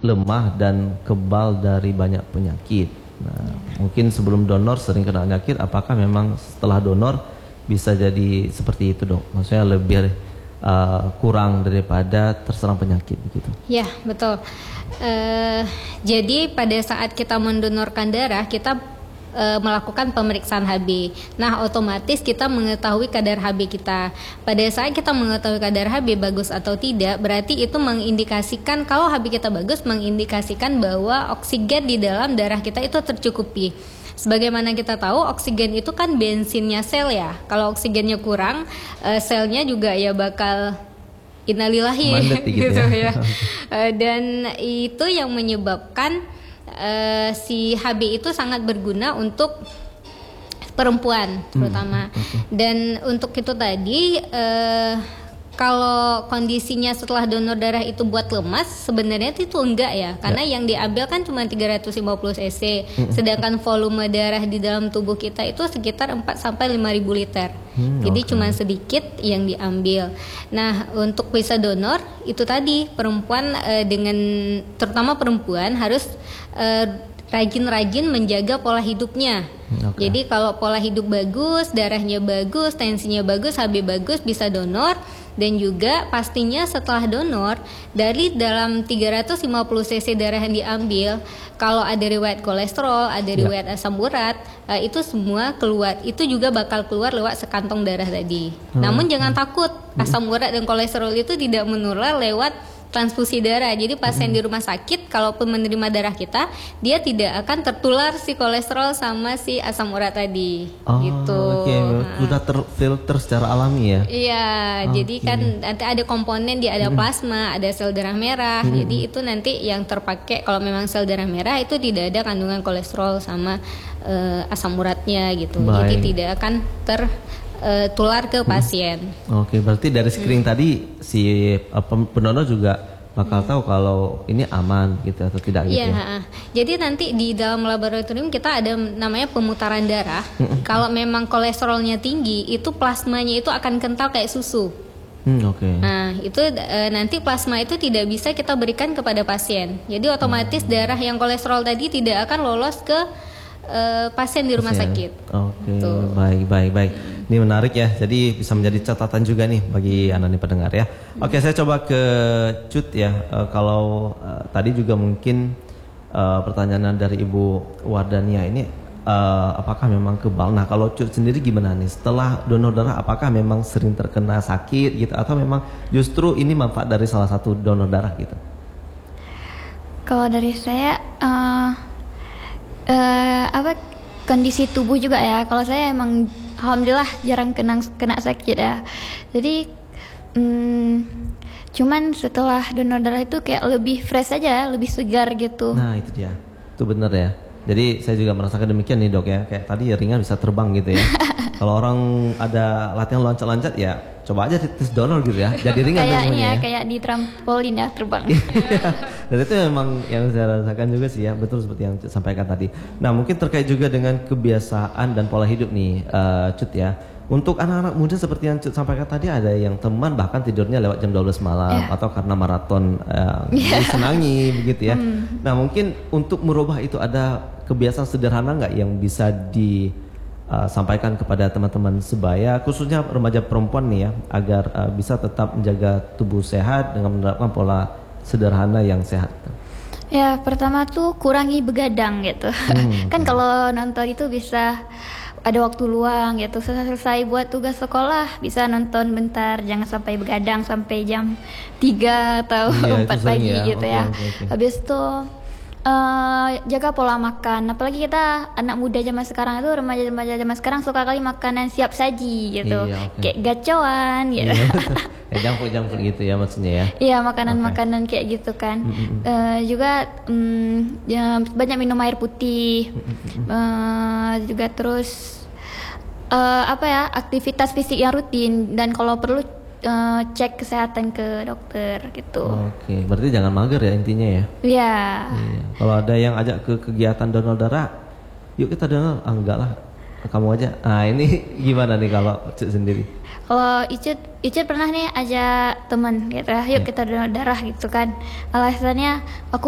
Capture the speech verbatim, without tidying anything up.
lemah dan kebal dari banyak penyakit. Nah, mungkin sebelum donor sering kena penyakit, apakah memang setelah donor bisa jadi seperti itu, Dok? Maksudnya lebih uh, kurang daripada terserang penyakit gitu. Ya, betul. Uh, jadi pada saat kita mendonorkan darah, kita uh, melakukan pemeriksaan H B. Nah, otomatis kita mengetahui kadar H B kita. Pada saat kita mengetahui kadar H B bagus atau tidak, berarti itu mengindikasikan, kalau H B kita bagus, mengindikasikan bahwa oksigen di dalam darah kita itu tercukupi. Sebagaimana kita tahu, oksigen itu kan bensinnya sel ya. Kalau oksigennya kurang, uh, selnya juga ya bakal innalillahi gitu, gitu ya. uh, dan itu yang menyebabkan uh, si H B itu sangat berguna untuk perempuan terutama. Hmm, okay. Dan untuk itu tadi uh, kalau kondisinya setelah donor darah itu buat lemas, sebenarnya itu enggak ya, karena ya. Yang diambil kan cuma tiga ratus lima puluh cc, hmm. sedangkan volume darah di dalam tubuh kita itu sekitar empat sampai lima ribu liter. Hmm, Jadi okay. cuma sedikit yang diambil. Nah, untuk bisa donor itu tadi perempuan eh, dengan terutama perempuan harus eh, rajin-rajin menjaga pola hidupnya. Okay. Jadi kalau pola hidup bagus, darahnya bagus, tensinya bagus, H B bagus, bisa donor. Dan juga pastinya setelah donor, dari dalam tiga ratus lima puluh cc darah yang diambil, kalau ada riwayat kolesterol, ada riwayat ya. asam urat, uh, itu semua keluar. Itu juga bakal keluar lewat sekantong darah tadi. Hmm. Namun jangan takut, asam urat dan kolesterol itu tidak menular lewat transfusi darah. Jadi pasien hmm. di rumah sakit kalaupun menerima darah kita, dia tidak akan tertular si kolesterol sama si asam urat tadi. Oh, gitu. Oke, okay. nah. Sudah terfilter secara alami ya? Iya, okay. Jadi kan nanti ada komponen, dia ada plasma, ada sel darah merah. Hmm. Jadi itu nanti yang terpakai kalau memang sel darah merah itu tidak ada kandungan kolesterol sama uh, asam uratnya gitu. Baik. Jadi tidak akan ter Uh, tular ke pasien. Hmm. Oke, berarti dari screening hmm. tadi si uh, pendonor juga bakal hmm. tahu kalau ini aman gitu atau tidak gitu. Iya, ya? Jadi nanti di dalam laboratorium kita ada namanya pemutaran darah. Hmm. Kalau memang kolesterolnya tinggi, itu plasmanya itu akan kental kayak susu. Hmm, Oke. Okay. Nah, itu uh, nanti plasma itu tidak bisa kita berikan kepada pasien. Jadi otomatis hmm. darah yang kolesterol tadi tidak akan lolos ke Uh, pasien di rumah pasien. sakit. Oke, okay. baik, baik, baik. Ini menarik ya. Jadi bisa menjadi catatan juga nih bagi anak nih pendengar ya. Oke, okay, saya coba ke Cut ya. Uh, kalau uh, tadi juga mungkin uh, pertanyaan dari Ibu Wardania ini, uh, apakah memang kebal? Nah, kalau Cut sendiri gimana nih? Setelah donor darah, apakah memang sering terkena sakit gitu, atau memang justru ini manfaat dari salah satu donor darah gitu? Kalau dari saya. Uh... Uh, apa kondisi tubuh juga ya. Kalau saya emang alhamdulillah jarang kena kena sakit ya. Jadi um, cuman setelah donor darah itu kayak lebih fresh aja, lebih segar gitu. Nah itu dia, itu benar ya. Jadi saya juga merasakan demikian nih dok ya. Kayak tadi ya ringan bisa terbang gitu ya. Kalau orang ada latihan loncat-loncat ya coba aja tes donor gitu ya. Jadi ringan kayaknya ya. Kayak di trampolin ya terbang. Dan itu memang yang saya rasakan juga sih ya. Betul seperti yang Cut sampaikan tadi. Nah mungkin terkait juga dengan kebiasaan dan pola hidup nih uh, Cut ya. Untuk anak-anak muda seperti yang Cut sampaikan tadi, ada yang teman bahkan tidurnya lewat jam dua belas malam yeah. atau karena maraton uh, yeah. disenangi begitu ya. Hmm. Nah mungkin untuk merubah itu ada kebiasaan sederhana nggak yang bisa disampaikan uh, kepada teman-teman sebaya, khususnya remaja perempuan nih ya, agar uh, bisa tetap menjaga tubuh sehat dengan menerapkan pola sederhana yang sehat? Ya pertama tuh kurangi begadang gitu. Hmm. Kan kalau nonton itu bisa ada waktu luang gitu, selesai buat tugas sekolah bisa nonton bentar, jangan sampai begadang sampai jam tiga atau iya, empat pagi ya. gitu okay, ya. Okay, okay. Habis itu uh, jaga pola makan, apalagi kita anak muda zaman sekarang itu, remaja-remaja zaman sekarang suka kali makanan siap saji gitu, iya, okay. kayak gacoan gitu. Iya, ya jangkut-jangkut gitu ya maksudnya ya. Iya, makanan-makanan okay. kayak gitu kan. Mm-hmm. Uh, juga um, ya, banyak minum air putih. Mm-hmm. uh, juga terus uh, apa ya, aktivitas fisik yang rutin, dan kalau perlu uh, cek kesehatan ke dokter gitu. Oke, berarti jangan mager ya intinya ya. Iya. Iya. Kalau ada yang ajak ke kegiatan donor darah, yuk kita donor, ah enggak lah, kamu aja. Nah ini gimana nih kalau Cut sendiri? Kalau Icut, Icut pernah nih ajak teman gitu, yuk kita donor darah gitu kan. Alasannya aku